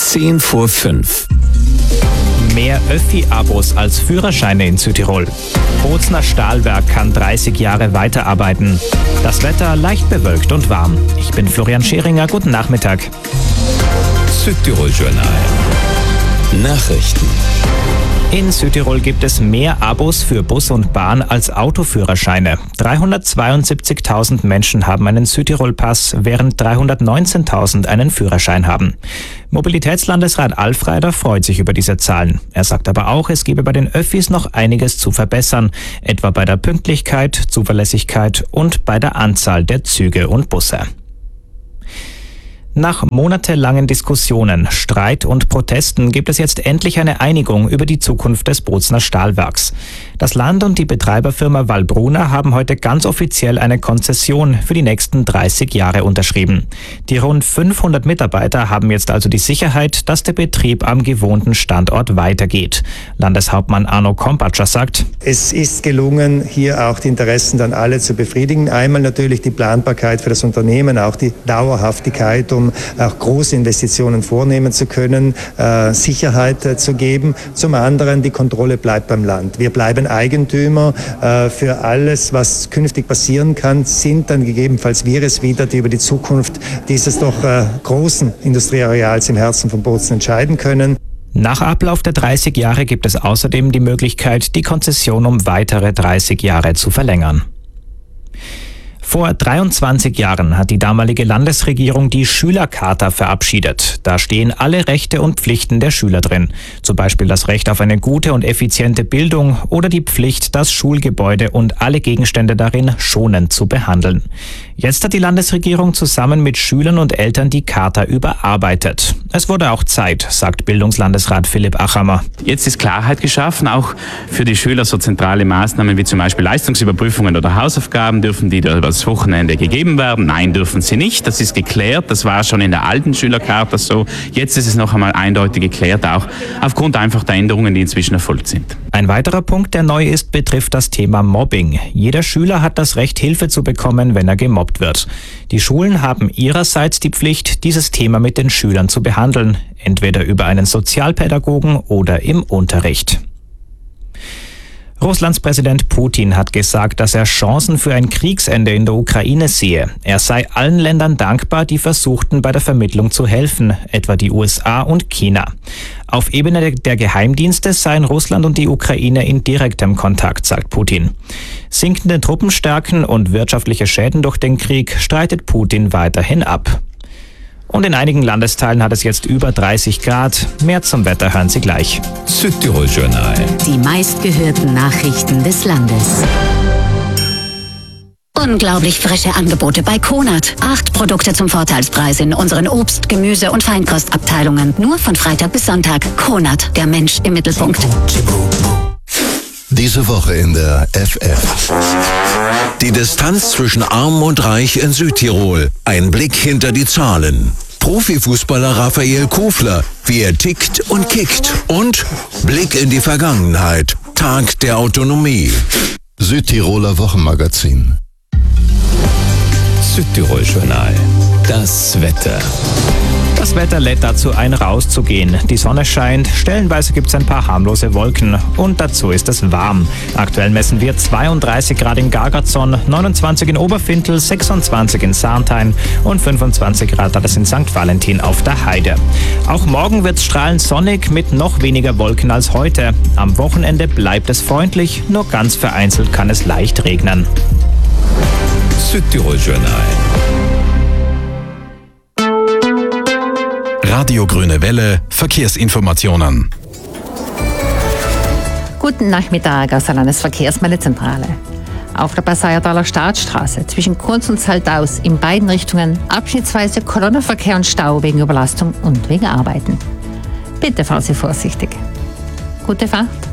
5:10. Mehr Öffi-Abos als Führerscheine in Südtirol. Bozner Stahlwerk kann 30 Jahre weiterarbeiten. Das Wetter leicht bewölkt und warm. Ich bin Florian Scheringer, guten Nachmittag. Südtirol Journal. Nachrichten. In Südtirol gibt es mehr Abos für Bus und Bahn als Autoführerscheine. 372.000 Menschen haben einen Südtirol-Pass, während 319.000 einen Führerschein haben. Mobilitätslandesrat Alfreider freut sich über diese Zahlen. Er sagt aber auch, es gebe bei den Öffis noch einiges zu verbessern, etwa bei der Pünktlichkeit, Zuverlässigkeit und bei der Anzahl der Züge und Busse. Nach monatelangen Diskussionen, Streit und Protesten gibt es jetzt endlich eine Einigung über die Zukunft des Bozner Stahlwerks. Das Land und die Betreiberfirma Wallbrunner haben heute ganz offiziell eine Konzession für die nächsten 30 Jahre unterschrieben. Die rund 500 Mitarbeiter haben jetzt also die Sicherheit, dass der Betrieb am gewohnten Standort weitergeht. Landeshauptmann Arno Kompatscher sagt: Es ist gelungen, hier auch die Interessen dann alle zu befriedigen. Einmal natürlich die Planbarkeit für das Unternehmen, auch die Dauerhaftigkeit, um auch große Investitionen vornehmen zu können, Sicherheit zu geben. Zum anderen, die Kontrolle bleibt beim Land. Wir bleiben Eigentümer für alles, was künftig passieren kann, sind dann gegebenenfalls wir es wieder, die über die Zukunft dieses doch großen Industrieareals im Herzen von Bozen entscheiden können. Nach Ablauf der 30 Jahre gibt es außerdem die Möglichkeit, die Konzession um weitere 30 Jahre zu verlängern. Vor 23 Jahren hat die damalige Landesregierung die Schülercharta verabschiedet. Da stehen alle Rechte und Pflichten der Schüler drin. Zum Beispiel das Recht auf eine gute und effiziente Bildung oder die Pflicht, das Schulgebäude und alle Gegenstände darin schonend zu behandeln. Jetzt hat die Landesregierung zusammen mit Schülern und Eltern die Charta überarbeitet. Es wurde auch Zeit, sagt Bildungslandesrat Philipp Achammer. Jetzt ist Klarheit geschaffen, auch für die Schüler so zentrale Maßnahmen wie zum Beispiel Leistungsüberprüfungen oder Hausaufgaben. Dürfen die über das Wochenende gegeben werden? Nein, dürfen sie nicht. Das ist geklärt. Das war schon in der alten Schülercharta so. Jetzt ist es noch einmal eindeutig geklärt, auch aufgrund einfach der Änderungen, die inzwischen erfolgt sind. Ein weiterer Punkt, der neu ist, betrifft das Thema Mobbing. Jeder Schüler hat das Recht, Hilfe zu bekommen, wenn er gemobbt wird. Die Schulen haben ihrerseits die Pflicht, dieses Thema mit den Schülern zu behandeln, entweder über einen Sozialpädagogen oder im Unterricht. Russlands Präsident Putin hat gesagt, dass er Chancen für ein Kriegsende in der Ukraine sehe. Er sei allen Ländern dankbar, die versuchten, bei der Vermittlung zu helfen, etwa die USA und China. Auf Ebene der Geheimdienste seien Russland und die Ukraine in direktem Kontakt, sagt Putin. Sinkende Truppenstärken und wirtschaftliche Schäden durch den Krieg streitet Putin weiterhin ab. Und in einigen Landesteilen hat es jetzt über 30 Grad. Mehr zum Wetter hören Sie gleich. Südtirol Journal. Die meistgehörten Nachrichten des Landes. Unglaublich frische Angebote bei Konad. 8 Produkte zum Vorteilspreis in unseren Obst-, Gemüse- und Feinkostabteilungen. Nur von Freitag bis Sonntag. Konad, der Mensch im Mittelpunkt. Diese Woche in der FF. Die Distanz zwischen Arm und Reich in Südtirol. Ein Blick hinter die Zahlen. Profifußballer Raphael Kofler, wie er tickt und kickt. Und Blick in die Vergangenheit. Tag der Autonomie. Südtiroler Wochenmagazin. Südtirol Journal. Das Wetter. Das Wetter lädt dazu ein, rauszugehen. Die Sonne scheint, stellenweise gibt es ein paar harmlose Wolken und dazu ist es warm. Aktuell messen wir 32 Grad in Gargarzon, 29 in Oberfintel, 26 in Sarnthein und 25 Grad hat es in St. Valentin auf der Heide. Auch morgen wird es strahlend sonnig mit noch weniger Wolken als heute. Am Wochenende bleibt es freundlich, nur ganz vereinzelt kann es leicht regnen. Südtirol Journal. Radio Grüne Welle, Verkehrsinformationen. Guten Nachmittag aus der Landesverkehrsmeldezentrale. Auf der Passauertaler Staatsstraße zwischen Kunz und Saltaus in beiden Richtungen abschnittsweise Kolonnenverkehr und Stau wegen Überlastung und wegen Arbeiten. Bitte fahren Sie vorsichtig. Gute Fahrt.